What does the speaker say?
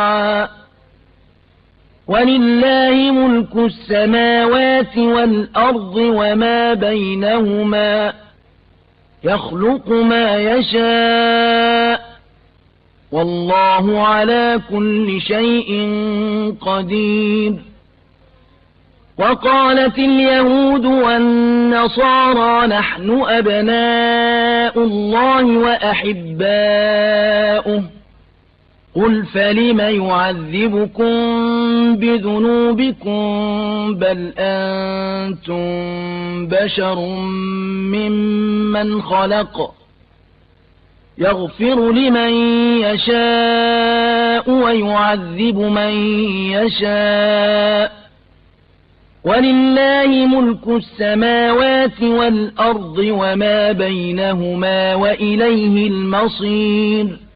ولله ملك السماوات والأرض وما بينهما يخلق ما يشاء والله على كل شيء قدير. وقالت اليهود والنصارى نحن أبناء الله وأحباؤه قل فلم يعذبكم بذنوبكم بل أنتم بشر ممن خلق يغفر لمن يشاء ويعذب من يشاء ولله ملك السماوات والأرض وما بينهما وإليه المصير.